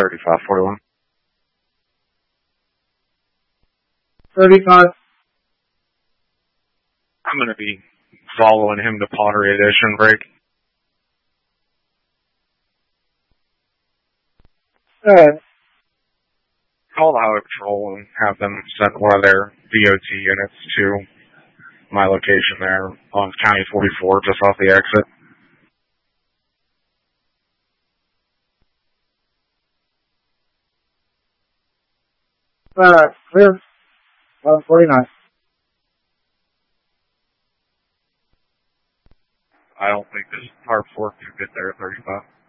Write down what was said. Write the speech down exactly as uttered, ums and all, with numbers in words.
thirty-five forty-one. thirty-five. I'm going to be following him to Pottery Edition break. Alright. Call the Highway Patrol and have them send one of their D O T units to my location there on County forty-four, just off the exit. Alright, clear. eleven forty-nine. I don't think this tarp fork could get there at thirty-five.